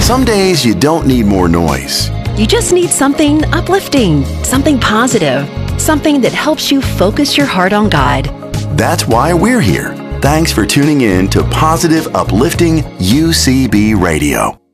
Some days you don't need more noise. You just need something uplifting, something positive, something that helps you focus your heart on God. That's why we're here. Thanks for tuning in to Positive Uplifting UCB Radio.